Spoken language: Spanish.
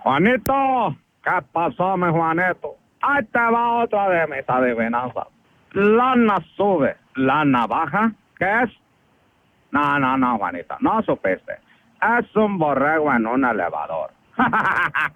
Juanito, ¿qué pasó, mi Juanito? Ahí te va otra de mis adivinanzas. Lana sube, lana baja, ¿qué es? No, Juanito, no supiste. Es un borrego en un elevador.